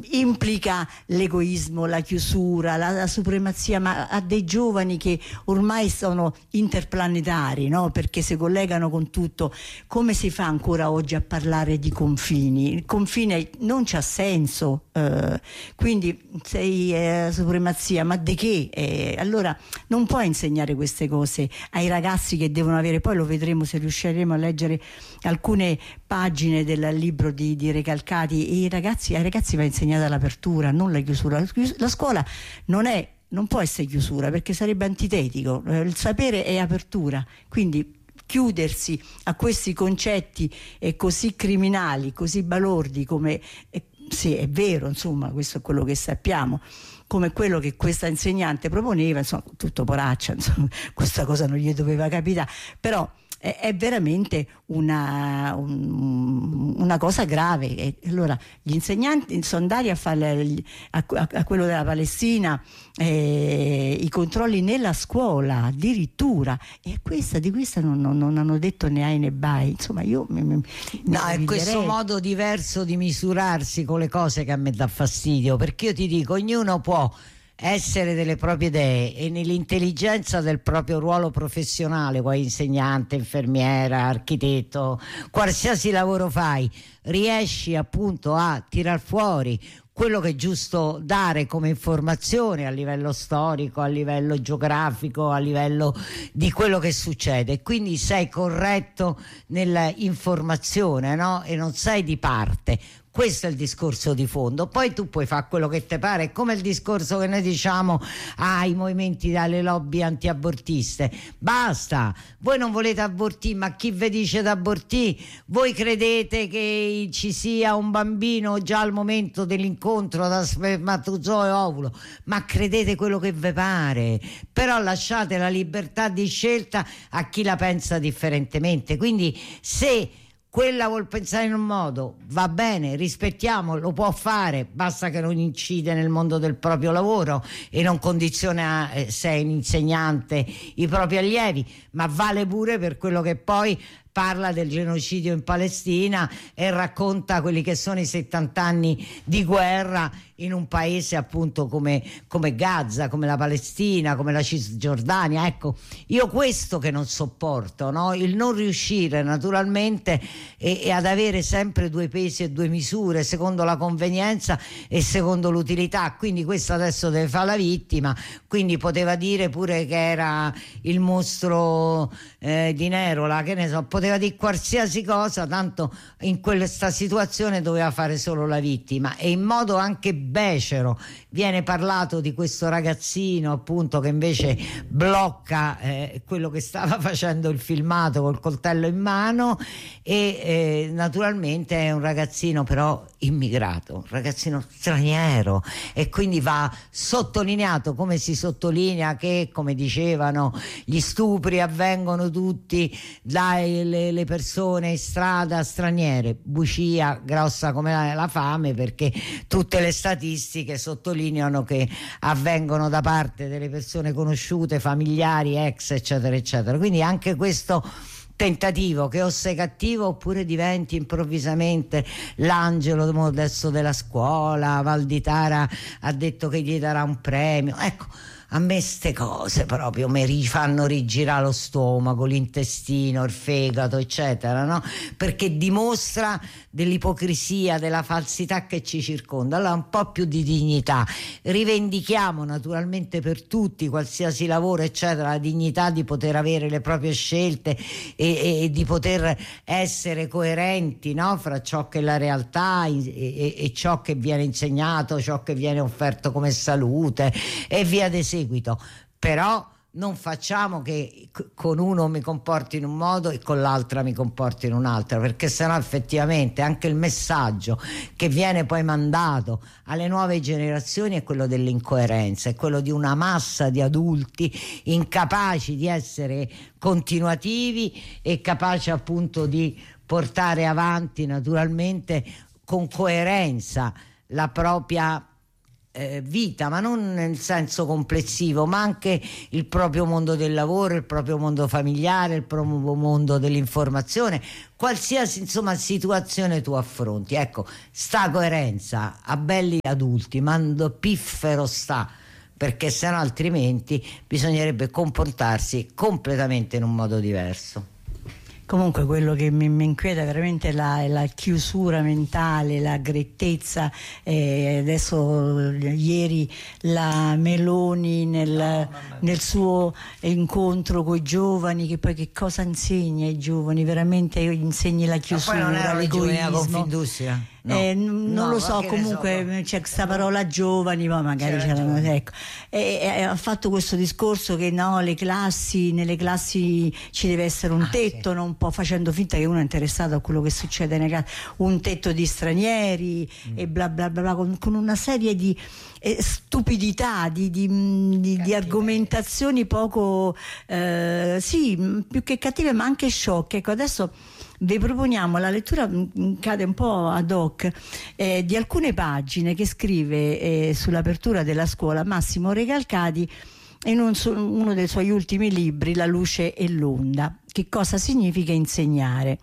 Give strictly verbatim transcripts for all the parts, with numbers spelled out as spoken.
implica l'egoismo, la chiusura, la, la supremazia, ma a dei giovani che ormai sono interplanetari, no? Perché si collegano con tutto. Come si fa ancora oggi a parlare di confini? Il confine non c'ha senso, eh, quindi sei eh, supremazia, ma di che? Eh, allora non puoi insegnare queste cose ai ragazzi che devono avere, poi lo vedremo se riusciremo a leggere alcune pagine del libro di, di Recalcati, e i ragazzi, ai ragazzi va insegnata l'apertura, non la chiusura. La scuola non è, non può essere chiusura, perché sarebbe antitetico. Il sapere è apertura, quindi chiudersi a questi concetti eh, così criminali, così balordi come eh, sì, è vero, insomma, questo è quello che sappiamo, come quello che questa insegnante proponeva, insomma, tutto poraccia, insomma, questa cosa non gli doveva capitare, però è, è veramente una, un, una cosa grave. E allora gli insegnanti sono andati a fare a, a, a quello della Palestina eh, i controlli nella scuola addirittura, e questa di questa non, non, non hanno detto né ai né bai, insomma io mi, mi, no, è questo modo diverso di misurarsi con le cose che a me dà fastidio, perché io ti dico, ognuno può essere delle proprie idee e nell'intelligenza del proprio ruolo professionale, vuoi insegnante, infermiera, architetto, qualsiasi lavoro fai, riesci appunto a tirar fuori quello che è giusto dare come informazione a livello storico, a livello geografico, a livello di quello che succede, quindi sei corretto nell'informazione, no? E non sei di parte. Questo è il discorso di fondo. Poi tu puoi fare quello che ti pare, è come il discorso che noi diciamo ai ah, movimenti dalle lobby antiabortiste. Basta, voi non volete abortire, ma chi vi dice d'abortire? Voi credete che ci sia un bambino già al momento dell'incontro da spermatozoo e ovulo, ma credete quello che vi pare, però lasciate la libertà di scelta a chi la pensa differentemente. Quindi se quella vuol pensare in un modo, va bene, rispettiamo, lo può fare, basta che non incide nel mondo del proprio lavoro e non condiziona, eh, se è un insegnante, i propri allievi, ma vale pure per quello che poi parla del genocidio in Palestina e racconta quelli che sono i settanta anni di guerra in un paese appunto come, come Gaza, come la Palestina, come la Cisgiordania. Ecco, io questo che non sopporto, no? Il non riuscire naturalmente e, e ad avere sempre due pesi e due misure secondo la convenienza e secondo l'utilità. Quindi questo adesso deve fare la vittima, quindi poteva dire pure che era il mostro eh, di Nerola, che ne so, poteva dire qualsiasi cosa, tanto in questa situazione doveva fare solo la vittima. E in modo anche becero viene parlato di questo ragazzino appunto che invece blocca eh, quello che stava facendo il filmato col coltello in mano e eh, naturalmente è un ragazzino però immigrato, un ragazzino straniero, e quindi va sottolineato, come si sottolinea che, come dicevano, gli stupri avvengono tutti dalle le persone in strada straniere, bugia grossa come la, la fame, perché tutte le statistiche sottolineano che avvengono da parte delle persone conosciute, familiari, ex, eccetera eccetera. Quindi anche questo tentativo che o sei cattivo oppure diventi improvvisamente l'angelo adesso della scuola. Valditara ha detto che gli darà un premio, ecco. A me ste cose proprio mi rifanno rigirare lo stomaco, l'intestino, il fegato, eccetera, no? Perché dimostra dell'ipocrisia, della falsità che ci circonda. Allora un po' più di dignità. Rivendichiamo naturalmente per tutti, qualsiasi lavoro, eccetera, la dignità di poter avere le proprie scelte e, e di poter essere coerenti, no? Fra ciò che è la realtà e, e, e ciò che viene insegnato, ciò che viene offerto come salute e via di seguito. Però non facciamo che con uno mi comporti in un modo e con l'altra mi comporti in un altro, perché sennò effettivamente anche il messaggio che viene poi mandato alle nuove generazioni è quello dell'incoerenza, è quello di una massa di adulti incapaci di essere continuativi e capaci appunto di portare avanti naturalmente con coerenza la propria eh, vita, ma non nel senso complessivo, ma anche il proprio mondo del lavoro, il proprio mondo familiare, il proprio mondo dell'informazione, qualsiasi insomma situazione tu affronti. Ecco, sta coerenza a belli adulti, mando piffero sta, perché sennò altrimenti bisognerebbe comportarsi completamente in un modo diverso. Comunque quello che mi, mi inquieta veramente è la, è la chiusura mentale, la grettezza. Eh, adesso ieri la Meloni nel, no, nel suo incontro con i giovani, che poi che cosa insegna ai giovani? Veramente insegni la chiusura, l'egoismo. No, eh, non no, lo so, comunque so. C'è questa parola giovani, ma magari c'è c'erano, ecco. E, e, ha fatto questo discorso che no, le classi, nelle classi ci deve essere un ah, tetto, sì. non po' facendo finta che uno è interessato a quello che succede nelle classi, un tetto di stranieri mm. e bla bla bla, bla con, con una serie di eh, stupidità, di, di, di, di argomentazioni poco eh, sì, più che cattive ma anche sciocche. Ecco, adesso vi proponiamo la lettura, cade un po' ad hoc, eh, di alcune pagine che scrive eh, sull'apertura della scuola Massimo Recalcati in un, uno dei suoi ultimi libri, La luce e l'onda. Che cosa significa insegnare?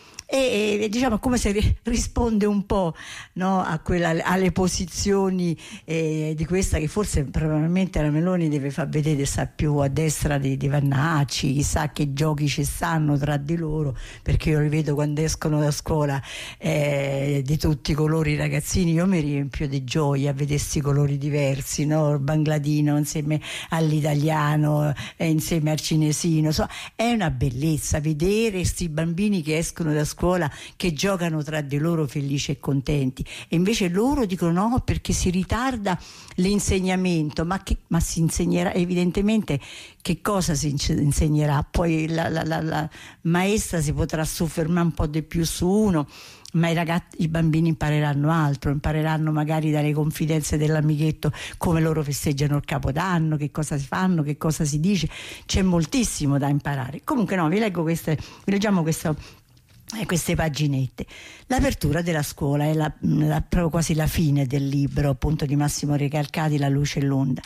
E, e diciamo come se ri, risponde un po', no, a quella, alle posizioni eh, di questa che forse probabilmente la Meloni deve far vedere, sa più a destra di, di Vannacci, chissà che giochi ci stanno tra di loro, perché io li vedo quando escono da scuola eh, di tutti i colori, ragazzini, io mi riempio di gioia a vedersi colori diversi, no? Il bangladino insieme all'italiano, eh, insieme al cinesino, so, è una bellezza vedere questi bambini che escono da scuola, scuola che giocano tra di loro felici e contenti, e invece loro dicono no perché si ritarda l'insegnamento. Ma, che, ma si insegnerà evidentemente, che cosa si insegnerà? Poi la, la, la, la maestra si potrà soffermare un po' di più su uno, ma i ragazzi, i bambini impareranno altro, impareranno magari dalle confidenze dell'amichetto come loro festeggiano il Capodanno, che cosa si fanno, che cosa si dice. C'è moltissimo da imparare. Comunque no, vi leggo queste, vi leggiamo questo Eh, queste paginette. L'apertura della scuola è la, la, proprio quasi la fine del libro, appunto, di Massimo Recalcati, La luce e l'onda.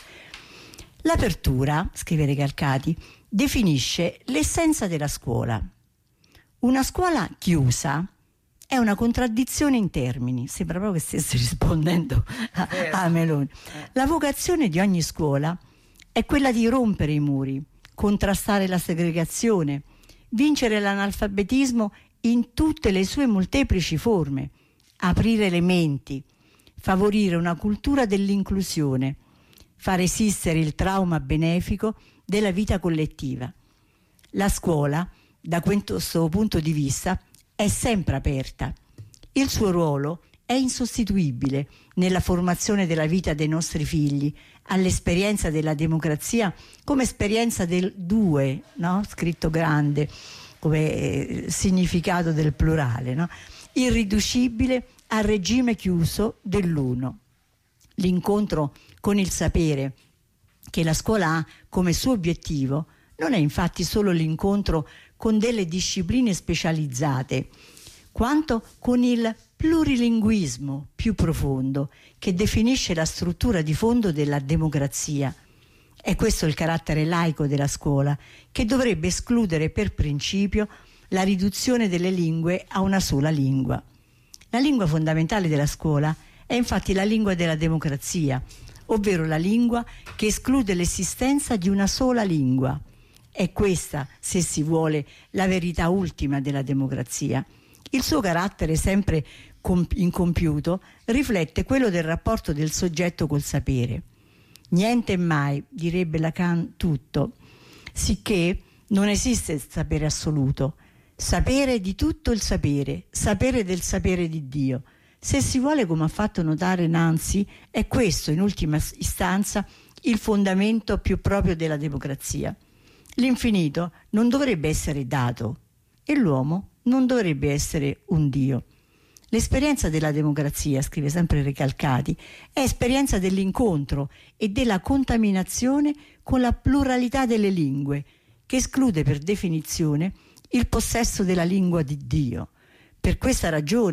L'apertura, scrive Recalcati, definisce l'essenza della scuola. Una scuola chiusa è una contraddizione in termini. Sembra proprio che stesse rispondendo a, a Meloni. La vocazione di ogni scuola è quella di rompere i muri, contrastare la segregazione, vincere l'analfabetismo in tutte le sue molteplici forme, aprire le menti, favorire una cultura dell'inclusione, far esistere il trauma benefico della vita collettiva. La scuola, da questo punto di vista, è sempre aperta. Il suo ruolo è insostituibile nella formazione della vita dei nostri figli, all'esperienza della democrazia come esperienza del due, no? Scritto grande, come significato del plurale, no? Irriducibile al regime chiuso dell'uno. L'incontro con il sapere che la scuola ha come suo obiettivo non è infatti solo l'incontro con delle discipline specializzate, quanto con il plurilinguismo più profondo che definisce la struttura di fondo della democrazia. È questo il carattere laico della scuola, che dovrebbe escludere per principio la riduzione delle lingue a una sola lingua. La lingua fondamentale della scuola è infatti la lingua della democrazia, ovvero la lingua che esclude l'esistenza di una sola lingua. È questa, se si vuole, la verità ultima della democrazia. Il suo carattere sempre incompiuto riflette quello del rapporto del soggetto col sapere. Niente e mai, direbbe Lacan, tutto, sicché non esiste il sapere assoluto, sapere di tutto il sapere, sapere del sapere di Dio. Se si vuole, come ha fatto notare Nancy, è questo in ultima istanza il fondamento più proprio della democrazia. L'infinito non dovrebbe essere dato e l'uomo non dovrebbe essere un Dio. L'esperienza della democrazia, scrive sempre Recalcati, è esperienza dell'incontro e della contaminazione con la pluralità delle lingue, che esclude per definizione il possesso della lingua di Dio. Per questa ragione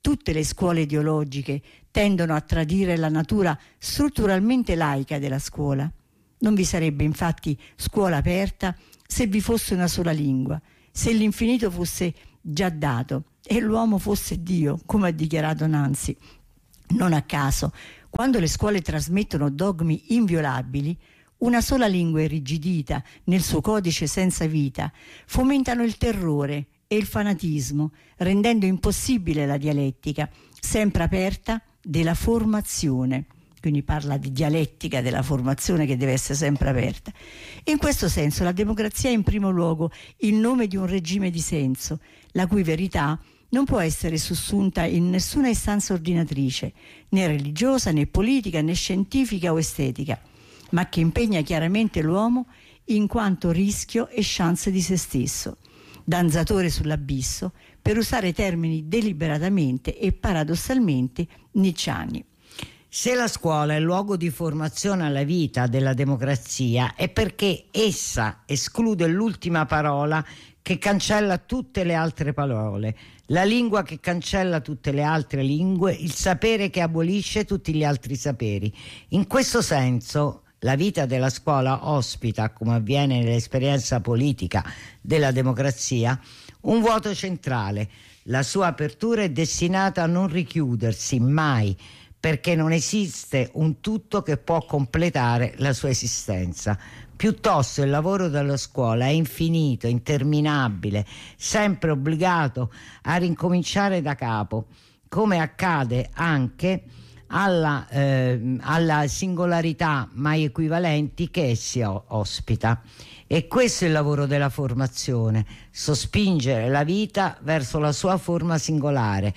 tutte le scuole ideologiche tendono a tradire la natura strutturalmente laica della scuola. Non vi sarebbe infatti scuola aperta se vi fosse una sola lingua, se l'infinito fosse già dato e l'uomo fosse Dio, come ha dichiarato Nancy. Non a caso, quando le scuole trasmettono dogmi inviolabili, una sola lingua irrigidita nel suo codice senza vita, fomentano il terrore e il fanatismo, rendendo impossibile la dialettica, sempre aperta, della formazione. Quindi parla di dialettica della formazione che deve essere sempre aperta. In questo senso la democrazia è in primo luogo il nome di un regime di senso, la cui verità non può essere sussunta in nessuna istanza ordinatrice, né religiosa, né politica, né scientifica o estetica, ma che impegna chiaramente l'uomo in quanto rischio e chance di se stesso, danzatore sull'abisso, per usare termini deliberatamente e paradossalmente nicciani. Se la scuola è luogo di formazione alla vita della democrazia è perché essa esclude l'ultima parola che cancella tutte le altre parole, la lingua che cancella tutte le altre lingue, il sapere che abolisce tutti gli altri saperi. In questo senso la vita della scuola ospita, come avviene nell'esperienza politica della democrazia, un vuoto centrale. La sua apertura è destinata a non richiudersi mai, perché non esiste un tutto che può completare la sua esistenza. Piuttosto il lavoro della scuola è infinito, interminabile, sempre obbligato a rincominciare da capo, come accade anche alla, eh, alla singolarità mai equivalenti che essi ospita. E questo è il lavoro della formazione, sospingere la vita verso la sua forma singolare,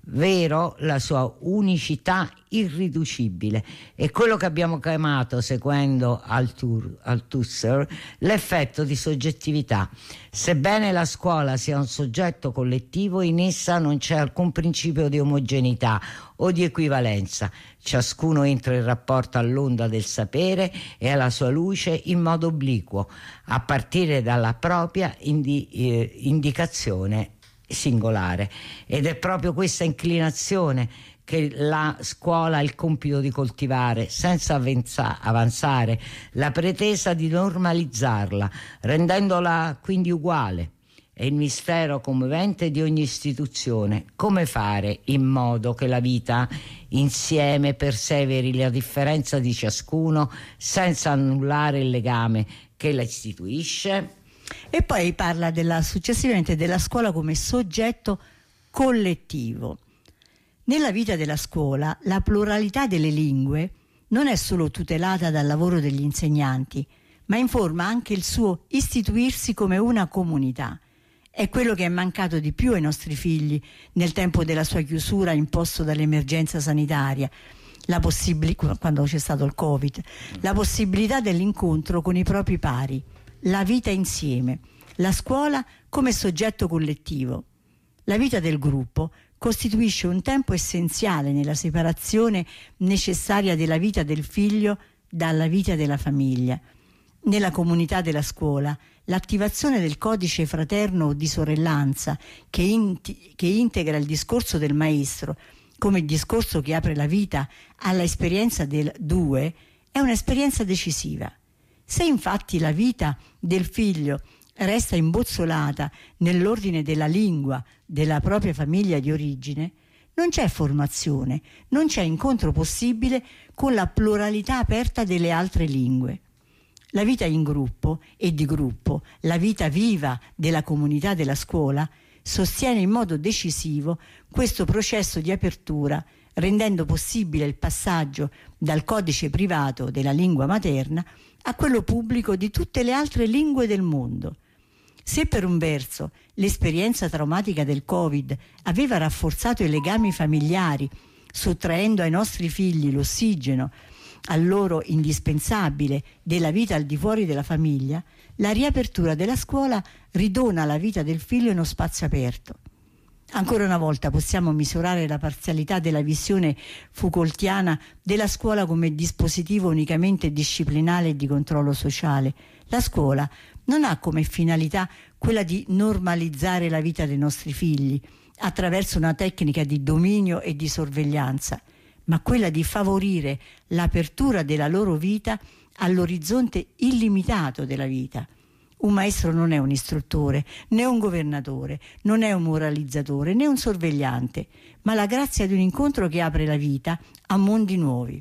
vero la sua unicità irriducibile. È quello che abbiamo chiamato, seguendo Althusser, Althusser, l'effetto di soggettività. Sebbene la scuola sia un soggetto collettivo, in essa non c'è alcun principio di omogeneità o di equivalenza. Ciascuno entra in rapporto all'onda del sapere e alla sua luce in modo obliquo, a partire dalla propria indi- eh, indicazione singolare. Ed è proprio questa inclinazione che la scuola ha il compito di coltivare, senza avanza- avanzare la pretesa di normalizzarla, rendendola quindi uguale. È il mistero commovente di ogni istituzione: come fare in modo che la vita insieme perseveri la differenza di ciascuno senza annullare il legame che la istituisce. E poi parla della, successivamente della scuola come soggetto collettivo. Nella vita della scuola la pluralità delle lingue non è solo tutelata dal lavoro degli insegnanti, ma informa anche il suo istituirsi come una comunità. È quello che è mancato di più ai nostri figli nel tempo della sua chiusura imposto dall'emergenza sanitaria, la possibili- quando c'è stato il Covid, la possibilità dell'incontro con i propri pari, la vita insieme, la scuola come soggetto collettivo. La vita del gruppo costituisce un tempo essenziale nella separazione necessaria della vita del figlio dalla vita della famiglia. Nella comunità della scuola, l'attivazione del codice fraterno o di sorellanza che, inti- che integra il discorso del maestro come il discorso che apre la vita alla esperienza del due è un'esperienza decisiva. Se infatti la vita del figlio resta imbozzolata nell'ordine della lingua della propria famiglia di origine, non c'è formazione, non c'è incontro possibile con la pluralità aperta delle altre lingue. La vita in gruppo e di gruppo, la vita viva della comunità della scuola, sostiene in modo decisivo questo processo di apertura, rendendo possibile il passaggio dal codice privato della lingua materna a quello pubblico di tutte le altre lingue del mondo. Se per un verso l'esperienza traumatica del Covid aveva rafforzato i legami familiari, sottraendo ai nostri figli l'ossigeno, a loro indispensabile, della vita al di fuori della famiglia, la riapertura della scuola ridona alla vita del figlio uno spazio aperto. Ancora una volta possiamo misurare la parzialità della visione Foucaultiana della scuola come dispositivo unicamente disciplinale e di controllo sociale. La scuola non ha come finalità quella di normalizzare la vita dei nostri figli, attraverso una tecnica di dominio e di sorveglianza, ma quella di favorire l'apertura della loro vita all'orizzonte illimitato della vita. Un maestro non è un istruttore, né un governatore, non è un moralizzatore, né un sorvegliante, ma la grazia di un incontro che apre la vita a mondi nuovi.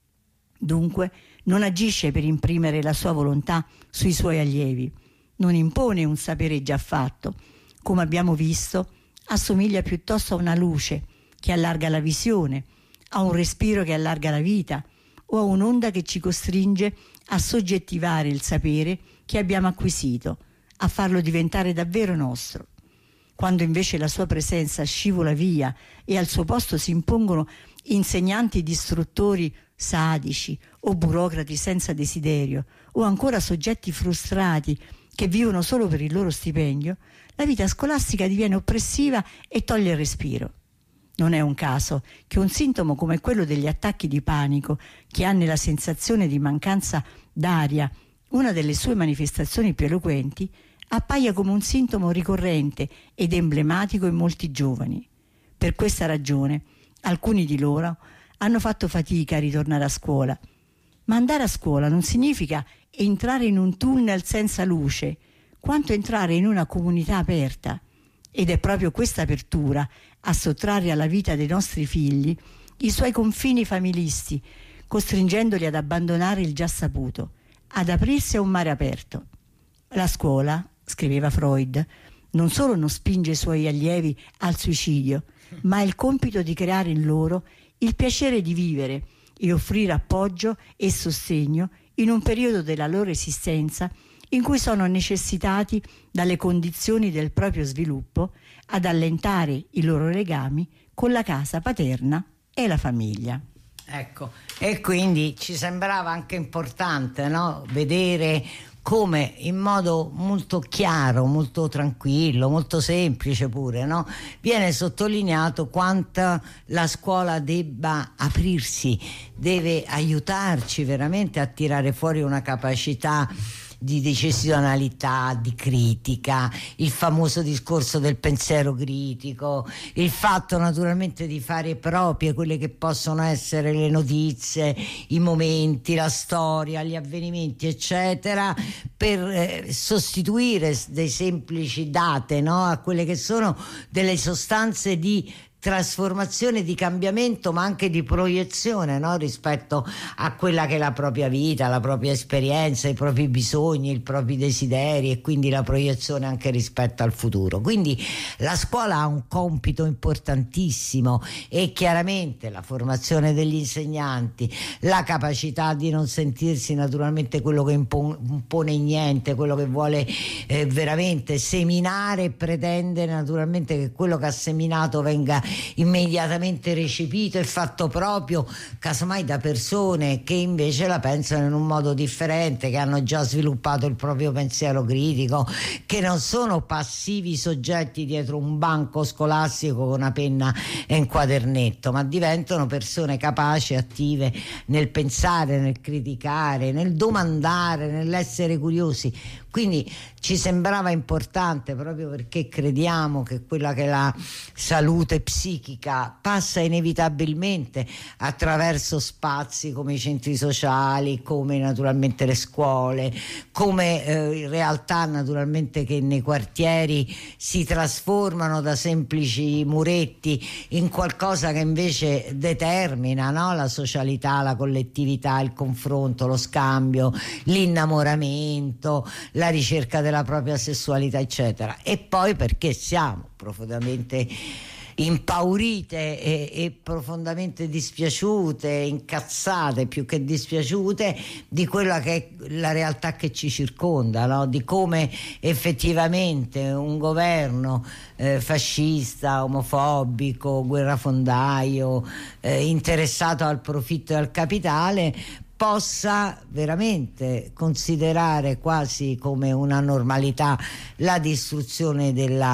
Dunque non agisce per imprimere la sua volontà sui suoi allievi, non impone un sapere già fatto. Come abbiamo visto, assomiglia piuttosto a una luce che allarga la visione, a un respiro che allarga la vita o a un'onda che ci costringe a soggettivare il sapere che abbiamo acquisito, a farlo diventare davvero nostro. Quando invece la sua presenza scivola via e al suo posto si impongono insegnanti ed istruttori sadici o burocrati senza desiderio o ancora soggetti frustrati che vivono solo per il loro stipendio, la vita scolastica diviene oppressiva e toglie il respiro. Non è un caso che un sintomo come quello degli attacchi di panico, che ha nella sensazione di mancanza d'aria una delle sue manifestazioni più eloquenti, appaia come un sintomo ricorrente ed emblematico in molti giovani. Per questa ragione alcuni di loro hanno fatto fatica a ritornare a scuola. Ma andare a scuola non significa entrare in un tunnel senza luce, quanto entrare in una comunità aperta. Ed è proprio questa apertura a sottrarre alla vita dei nostri figli i suoi confini familisti, costringendoli ad abbandonare il già saputo, ad aprirsi a un mare aperto. La scuola, scriveva Freud, non solo non spinge i suoi allievi al suicidio, ma ha il compito di creare in loro il piacere di vivere e offrire appoggio e sostegno in un periodo della loro esistenza in cui sono necessitati dalle condizioni del proprio sviluppo ad allentare i loro legami con la casa paterna e la famiglia. Ecco, e quindi ci sembrava anche importante, no? Vedere come in modo molto chiaro, molto tranquillo, molto semplice pure, no? Viene sottolineato quanto la scuola debba aprirsi, deve aiutarci veramente a tirare fuori una capacità di decisionalità, di critica, il famoso discorso del pensiero critico, il fatto naturalmente di fare proprie quelle che possono essere le notizie, i momenti, la storia, gli avvenimenti eccetera, per eh, sostituire dei semplici date, no, a quelle che sono delle sostanze di trasformazione, di cambiamento, ma anche di proiezione, no? Rispetto a quella che è la propria vita, la propria esperienza, i propri bisogni, i propri desideri, e quindi la proiezione anche rispetto al futuro. Quindi la scuola ha un compito importantissimo, e chiaramente la formazione degli insegnanti, la capacità di non sentirsi naturalmente quello che impone niente, quello che vuole eh, veramente seminare e pretende naturalmente che quello che ha seminato venga immediatamente recepito e fatto proprio, casomai da persone che invece la pensano in un modo differente, che hanno già sviluppato il proprio pensiero critico, che non sono passivi soggetti dietro un banco scolastico con una penna e un quadernetto, ma diventano persone capaci, attive nel pensare, nel criticare, nel domandare, nell'essere curiosi. Quindi ci sembrava importante, proprio perché crediamo che quella che è la salute psichica passa inevitabilmente attraverso spazi come i centri sociali, come naturalmente le scuole, come eh, realtà naturalmente che nei quartieri si trasformano da semplici muretti in qualcosa che invece determina, no? La socialità, la collettività, il confronto, lo scambio, l'innamoramento, la ricerca della propria sessualità eccetera. E poi perché siamo profondamente impaurite e, e profondamente dispiaciute, incazzate più che dispiaciute di quella che è la realtà che ci circonda, no? Di come effettivamente un governo eh, fascista, omofobico, guerrafondaio, eh, interessato al profitto e al capitale possa veramente considerare quasi come una normalità la distruzione della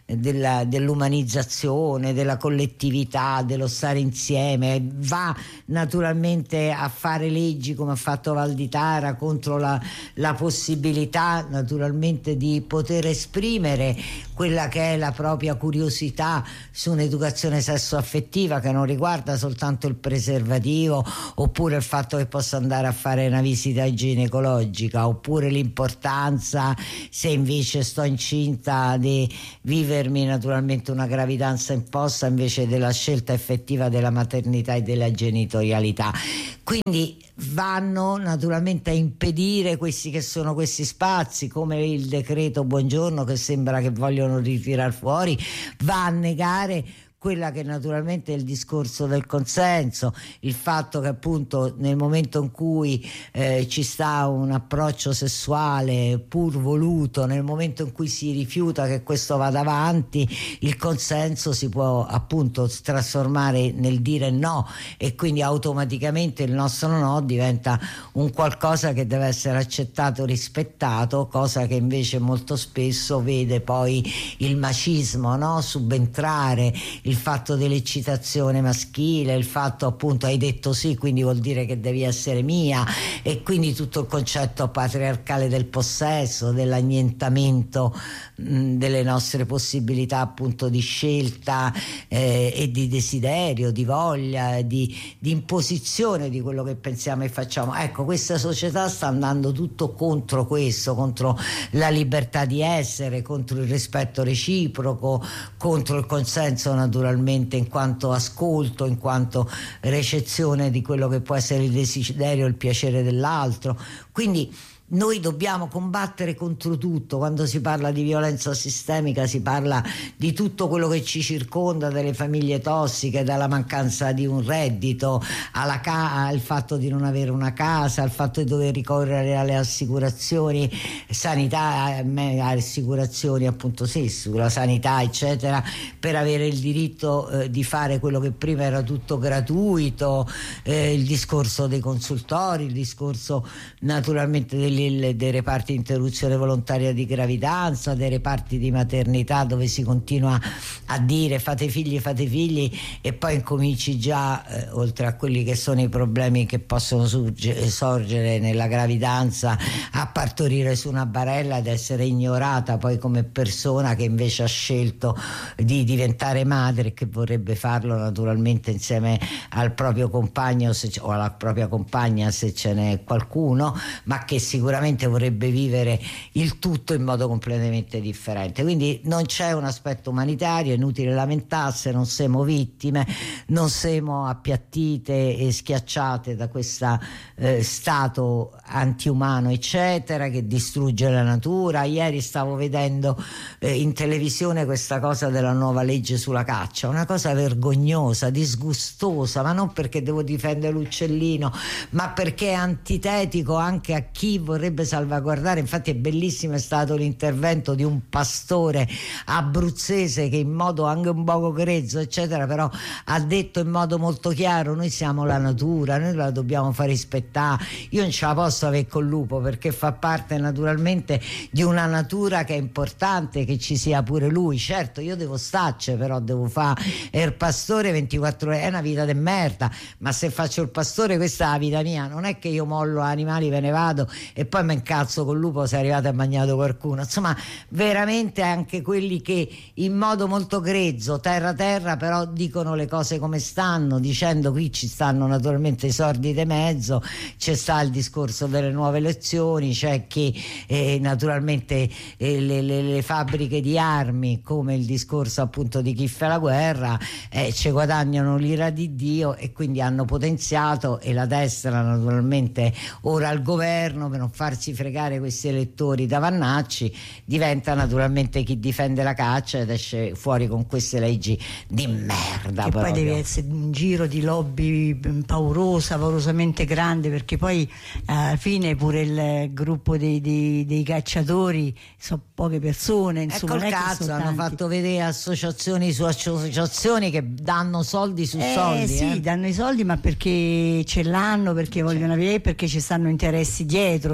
della, dell'umanizzazione, della collettività, dello stare insieme, va naturalmente a fare leggi come ha fatto Valditara contro la, la possibilità naturalmente di poter esprimere quella che è la propria curiosità su un'educazione sessuaffettiva che non riguarda soltanto il preservativo, oppure il fatto che possa andare a fare una visita ginecologica, oppure l'importanza, se invece sto incinta, di vivermi naturalmente una gravidanza imposta invece della scelta effettiva della maternità e della genitorialità. Quindi vanno naturalmente a impedire questi che sono questi spazi, come il decreto Buongiorno che sembra che vogliono ritirar fuori, va a negare quella che naturalmente è il discorso del consenso, il fatto che appunto nel momento in cui eh, ci sta un approccio sessuale pur voluto, nel momento in cui si rifiuta che questo vada avanti, il consenso si può appunto trasformare nel dire no, e quindi automaticamente il nostro no diventa un qualcosa che deve essere accettato, rispettato, cosa che invece molto spesso vede poi il macismo, no? Subentrare, il il fatto dell'eccitazione maschile, il fatto appunto hai detto sì quindi vuol dire che devi essere mia, e quindi tutto il concetto patriarcale del possesso, dell'annientamento mh, delle nostre possibilità appunto di scelta eh, e di desiderio, di voglia, di, di imposizione di quello che pensiamo e facciamo. Ecco, questa società sta andando tutto contro questo, contro la libertà di essere, contro il rispetto reciproco, contro il consenso naturale, naturalmente in quanto ascolto, in quanto recezione di quello che può essere il desiderio, il piacere dell'altro. Quindi noi dobbiamo combattere contro tutto. Quando si parla di violenza sistemica si parla di tutto quello che ci circonda, delle famiglie tossiche, dalla mancanza di un reddito alla ca- al fatto di non avere una casa, al fatto di dover ricorrere alle assicurazioni sanità, assicurazioni appunto sì, sulla sanità eccetera, per avere il diritto eh, di fare quello che prima era tutto gratuito, eh, il discorso dei consultori, il discorso naturalmente degli dei reparti di interruzione volontaria di gravidanza, dei reparti di maternità, dove si continua a dire fate figli, fate figli, e poi incominci già eh, oltre a quelli che sono i problemi che possono surge, sorgere nella gravidanza, a partorire su una barella ed essere ignorata poi come persona che invece ha scelto di diventare madre, che vorrebbe farlo naturalmente insieme al proprio compagno se, o alla propria compagna se ce n'è qualcuno, ma che sicuramente vorrebbe vivere il tutto in modo completamente differente. Quindi non c'è un aspetto umanitario, è inutile lamentarsi, non siamo vittime, non siamo appiattite e schiacciate da questo eh, stato antiumano eccetera che distrugge la natura. Ieri stavo vedendo eh, in televisione questa cosa della nuova legge sulla caccia, una cosa vergognosa, disgustosa, ma non perché devo difendere l'uccellino, ma perché è antitetico anche a chi vorrebbe salvaguardare. Infatti è bellissimo è stato l'intervento di un pastore abruzzese che in modo anche un poco grezzo eccetera però ha detto in modo molto chiaro: noi siamo la natura, noi la dobbiamo far rispettare. Io non ce la posso avere col lupo perché fa parte naturalmente di una natura che è importante che ci sia pure lui. Certo, io devo starci, però devo fare il pastore ventiquattro ore, è una vita de merda, ma se faccio il pastore questa è la vita mia, non è che io mollo animali, ve ne vado e poi mi incazzo col lupo se è arrivato e mangiato qualcuno. Insomma, veramente anche quelli che in modo molto grezzo, terra terra, però dicono le cose come stanno, dicendo qui ci stanno naturalmente i sordi di mezzo, c'è sta il discorso delle nuove elezioni, c'è chi eh, naturalmente eh, le, le, le fabbriche di armi, come il discorso appunto di chi fa la guerra, eh, ci guadagnano l'ira di Dio, e quindi hanno potenziato, e la destra naturalmente ora al governo per non farsi fregare questi elettori da Vannacci diventa naturalmente chi difende la caccia ed esce fuori con queste leggi di merda. Che proprio. Poi deve essere un giro di lobby paurosa, paurosamente grande, perché poi alla fine pure il gruppo dei, dei, dei cacciatori sono poche persone, insomma. Ecco il cazzo, hanno tanti. Fatto vedere associazioni su associazioni che danno soldi su eh, soldi. Sì, eh. danno i soldi, ma perché ce l'hanno, perché vogliono avere, perché ci stanno interessi dietro, eh,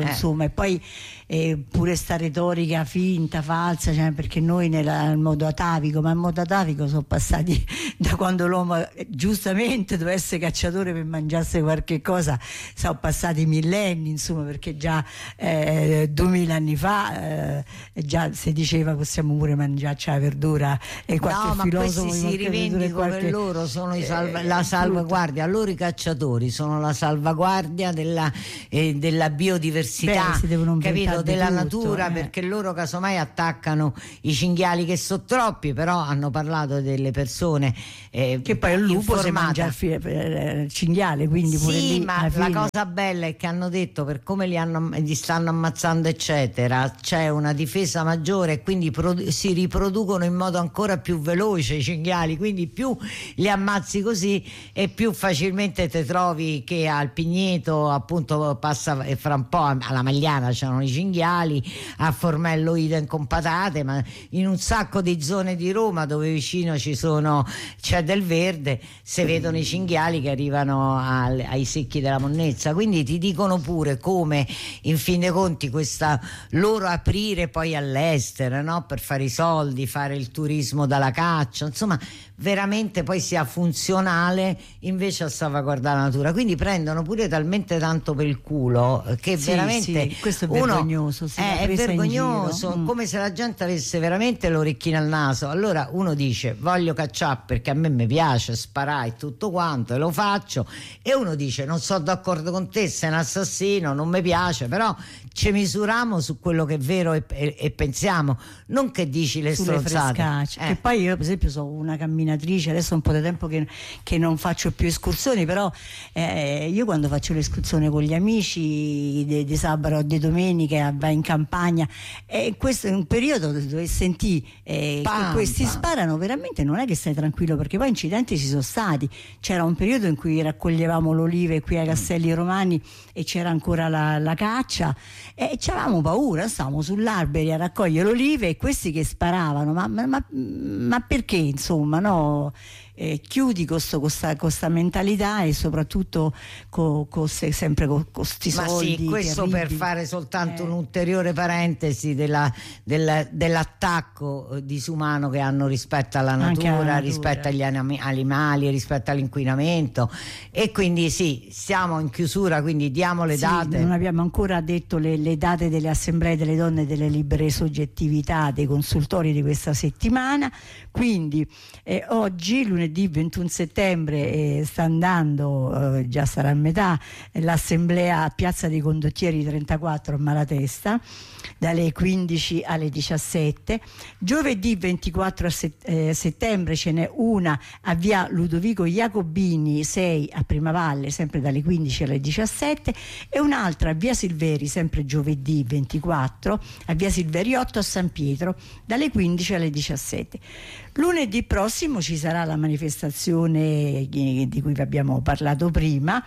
insomma, e poi eh, pure sta retorica finta, falsa, cioè, perché noi nella, nel modo atavico, ma il modo atavico sono passati da quando l'uomo eh, giustamente doveva essere cacciatore per mangiarsi qualche cosa, sono passati millenni, insomma, perché già eh, duemila anni fa eh, già si diceva possiamo pure mangiarci la verdura, e qualche no, ma filosofo questi si rivendicano qualche, che loro sono i salva- eh, la salvaguardia, loro i cacciatori sono la salvaguardia della, eh, della biodiversità. Beh, si devono Capito, della tutto, natura, eh. perché loro casomai attaccano i cinghiali che sono troppi, però hanno parlato delle persone eh, che poi il lupo si informate. mangia il, fi- il cinghiale, quindi pure Sì, lì, ma alla la fine. cosa bella è che hanno detto per come li, hanno, li stanno ammazzando eccetera, c'è una difesa maggiore e quindi produ- si riproducono in modo ancora più veloce i cinghiali, quindi più li ammazzi così e più facilmente te trovi che al Pigneto appunto passa, e fra un po' alla Magliana c'erano i cinghiali, a Formello idem con patate, ma in un sacco di zone di Roma dove vicino ci sono c'è del verde si vedono i cinghiali che arrivano al, ai secchi della monnezza, quindi ti dicono pure come in fin dei conti questa loro aprire poi all'estero, no? Per fare i soldi, fare il turismo dalla caccia, insomma veramente poi sia funzionale invece a salvaguardare la natura, quindi prendono pure talmente tanto per il culo che Sì, veramente sì, questo è uno vergognoso, sì, la è, è presa in vergognoso, giro. Mm. come se la gente avesse veramente l'orecchino al naso. Allora uno dice voglio cacciare perché a me mi piace sparare e tutto quanto e lo faccio, e uno dice non sono d'accordo con te, sei un assassino, non mi piace, però ci misuriamo su quello che è vero e, e, e pensiamo, non che dici le Sulle stronzate. frescacce, Eh. che poi io per esempio sono una camminatrice, adesso è un po' di tempo che, che non faccio più escursioni, però eh, io quando faccio l'escursione con gli amici di, di sabato o di domenica vai in campagna, e questo è un periodo dove senti eh, Pam, che questi pam. sparano, veramente non è che stai tranquillo, perché poi incidenti ci sono stati. C'era un periodo in cui raccoglievamo l'olive qui ai Castelli Romani e c'era ancora la, la caccia e avevamo paura, stavamo sull'albero a raccogliere l'olive e questi che sparavano, ma, ma, ma, ma perché insomma, no? Eh, chiudi con questa mentalità e soprattutto co, co, se, sempre con questi Ma soldi sì, questo terribili. per fare soltanto Eh. un'ulteriore parentesi della, della, dell'attacco disumano che hanno rispetto alla Anche natura, alla natura. rispetto agli animi- animali, rispetto all'inquinamento, e quindi sì, siamo in chiusura, quindi diamo le Sì, date. non abbiamo ancora detto le, le date delle assemblee delle donne e delle libere soggettività dei consultori di questa settimana, quindi eh, oggi lunedì ventuno settembre eh, sta andando, eh, già sarà a metà, eh, l'assemblea a Piazza dei Condottieri trentaquattro a Malatesta dalle quindici alle diciassette. Giovedì ventiquattro a set- eh, settembre ce n'è una a via Ludovico Jacobini sei a Primavalle, sempre dalle quindici alle diciassette, e un'altra a via Silveri, sempre giovedì ventiquattro, a via Silveri otto a San Pietro dalle quindici alle diciassette. Lunedì prossimo ci sarà la manifestazione di cui vi abbiamo parlato prima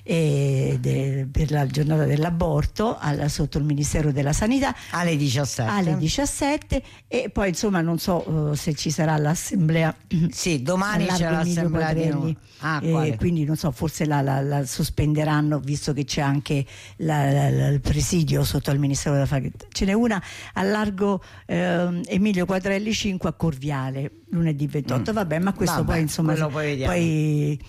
eh, de, per la giornata dell'aborto al, sotto il Ministero della Sanità Alle diciassette. alle diciassette, e poi insomma non so uh, se ci sarà l'assemblea. Sì, domani al c'è largo Emilio l'assemblea di Quadrelli. Ah, Eh, quale? quindi non so, forse la, la, la sospenderanno, visto che c'è anche la, la, la, il presidio sotto il Ministero della Sanità. Ce n'è una a largo eh, Emilio Quadrelli cinque a Corviale lunedì ventotto. Mm. Vabbè, ma questo Vabbè, poi insomma quello poi vediamo. poi,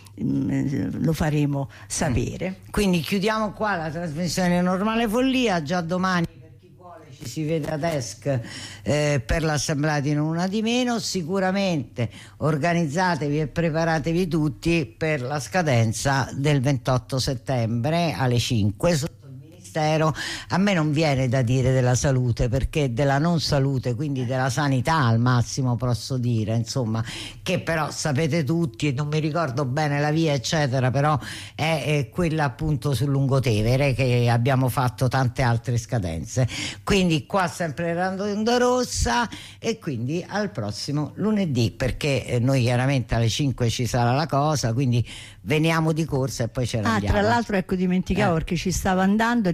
mh, lo faremo sapere. Mm. Quindi chiudiamo qua la trasmissione Normale Follia. Già domani per chi vuole ci si vede a Desk eh, per l'assemblea di Non Una di Meno. Sicuramente organizzatevi e preparatevi tutti per la scadenza del ventotto settembre alle cinque sotto il Ministero. A me non viene da dire della salute, perché della non salute, quindi della sanità al massimo posso dire, insomma, che però sapete tutti, e non mi ricordo bene la via eccetera, però è, è quella appunto sul Lungotevere, che abbiamo fatto tante altre scadenze. Quindi qua sempre Onda Rossa, e quindi al prossimo lunedì, perché eh, noi chiaramente alle cinque ci sarà la cosa, quindi veniamo di corsa e poi ce ne Ah, andiamo. tra l'altro ecco, dimenticavo Eh. perché ci stava andando,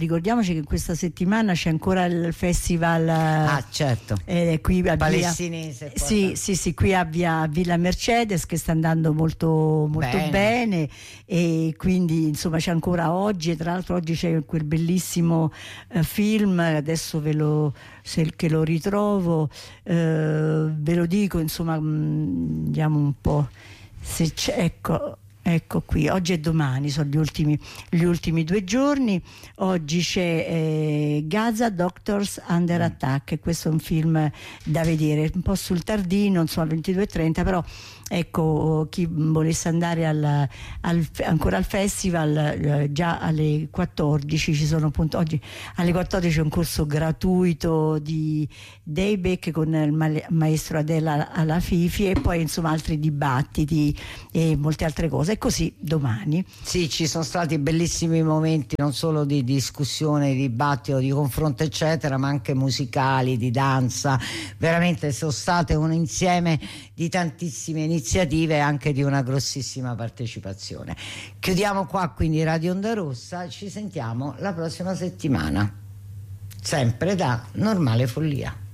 ricordiamoci che questa settimana c'è ancora il festival ah certo eh, qui a palestinese via, sì, sì sì qui a via Villa Mercedes, che sta andando molto molto bene. bene e quindi insomma c'è ancora oggi, e tra l'altro oggi c'è quel bellissimo eh, film, adesso ve lo se che lo ritrovo eh, ve lo dico, insomma mh, vediamo un po' se c'è, ecco Ecco qui, oggi e domani sono gli ultimi, gli ultimi due giorni. Oggi c'è eh, Gaza Doctors Under Attack, e questo è un film da vedere, un po' sul tardino, insomma ventidue e trenta, però ecco, chi volesse andare al, al, ancora al festival, eh, già alle quattordici ci sono, appunto oggi alle quattordici c'è un corso gratuito di Dayback con il ma- maestro Adela Alafifi, e poi insomma altri dibattiti e molte altre cose. E così domani. Sì, ci sono stati bellissimi momenti, non solo di discussione, di dibattito, di confronto eccetera, ma anche musicali, di danza. Veramente sono state un insieme di tantissime iniziative e anche di una grossissima partecipazione. Chiudiamo qua quindi Radio Onda Rossa, ci sentiamo la prossima settimana, sempre da Normale Follia.